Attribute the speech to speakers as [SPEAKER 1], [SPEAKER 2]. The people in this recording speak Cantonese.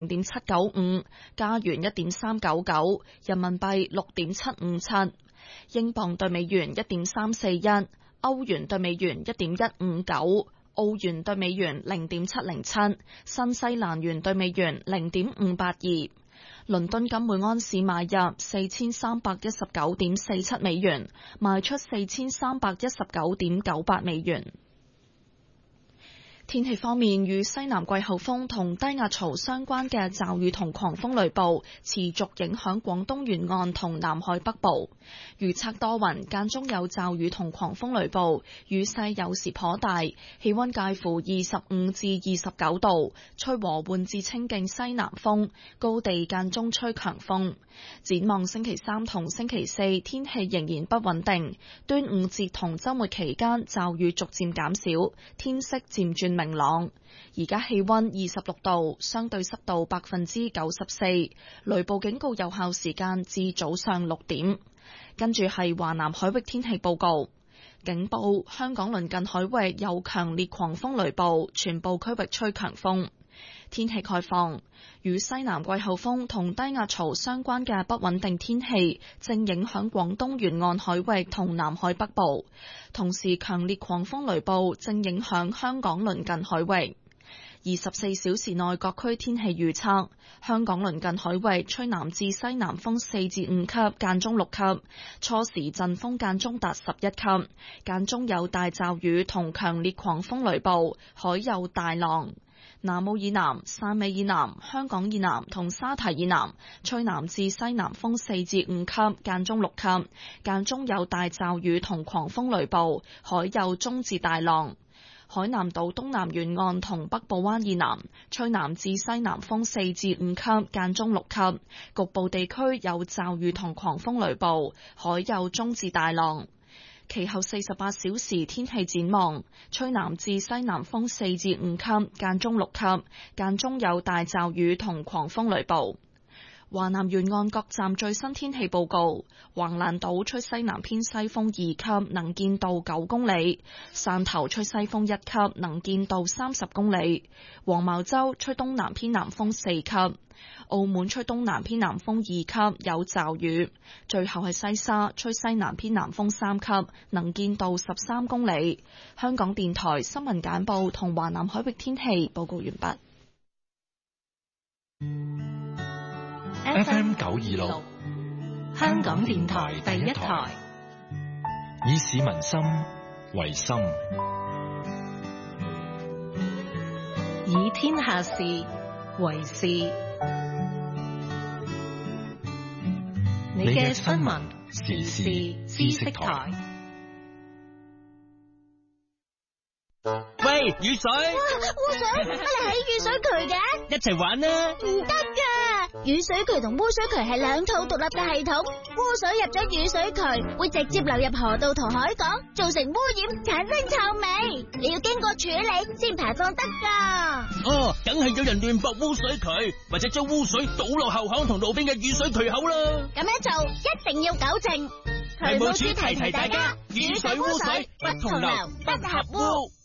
[SPEAKER 1] 0.795，加元1.399，人民幣6.757，英鎊對美元1.341，歐元對美元1.159，澳元對美元0.707，新西蘭元對美元0.582。倫敦金每安士買入4319.47美元，賣出4319.98美元。天氣方面，與西南季候風同低壓槽相關嘅驟雨同狂風雷暴持續影響廣東沿岸同南海北部。預測多雲，間中有驟雨同狂風雷暴，雨勢有時頗大，氣溫介乎25至29度，吹和緩至清勁西南風，高地間中吹強風。展望星期三同星期四，天氣仍然不穩定。端午節同週末期間，驟雨逐漸減少，天色漸轉明朗。而家氣溫26度，相對濕度94%，雷暴警告有效時間至早上6點。跟住係華南海域天氣報告，警報：香港鄰近海域有強烈狂風雷暴，全部區域吹強風。天氣概況：與西南季候風同低壓槽相關嘅不穩定天氣正影響廣東沿岸海域同南海北部，同時強烈狂風雷暴正影響香港鄰近海域。24小時內各區天氣預測：香港鄰近海域吹南至西南風4至5級，間中6級，初時陣風間中達11級，間中有大驟雨同強烈狂風雷暴，海有大浪。南澳以南、汕尾以南、香港以南同沙堤以南吹南至西南風4至5級，間中6級，間中有大驟雨同狂風雷暴，海有中至大浪。海南島東南沿岸同北部灣以南吹南至西南風4至5級，間中6級，局部地區有驟雨同狂風雷暴，海有中至大浪。其後48小時天氣展望：吹南至西南風4至5級，間中6級，間中有大驟雨同狂風雷暴。華南沿岸各站最新天氣報告：橫瀾島吹西南偏西風2級，能見度9公里；汕頭吹西風1級，能見度30公里；黃茅洲吹東南偏南風4級；澳門吹東南偏南風2級，有驟雨；最後係西沙吹西南偏南風3級，能見度13公里。香港電台新聞簡報同華南海域天氣報告完畢。
[SPEAKER 2] FM 926，香港電台第一台，以市民心為心，
[SPEAKER 3] 以天下事為事。你嘅新聞時事知識台。
[SPEAKER 4] 喂，雨水！
[SPEAKER 5] 污水，乜你喺雨水渠嘅？
[SPEAKER 4] 一齊玩啦！
[SPEAKER 5] 唔得噶，雨水渠同污水渠係兩套獨立嘅系統。污水入咗雨水渠，會直接流入河道同海港，造成污染，產生臭味。你要經過處理先排放得噶。
[SPEAKER 4] 哦，梗係有人亂駁污水渠，或者將污水倒落後巷同路邊嘅雨水渠口啦。
[SPEAKER 5] 咁樣做一定要糾正。
[SPEAKER 4] 渠務署提提大家，雨水污水不同流，不合污。